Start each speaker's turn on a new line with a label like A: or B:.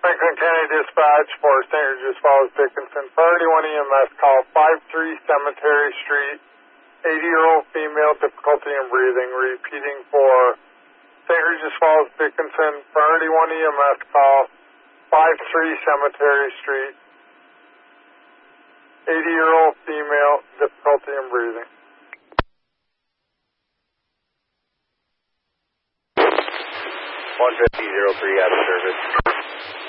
A: Franklin County Dispatch for St. Regis Falls, Dickinson. Priority 1 EMS call 53 Cemetery Street. 80-year-old female, difficulty in breathing. Repeating for St. Regis Falls, Dickinson. Priority 1 EMS call 53 Cemetery Street. 80-year-old female, difficulty in breathing.
B: 150-03 out of service.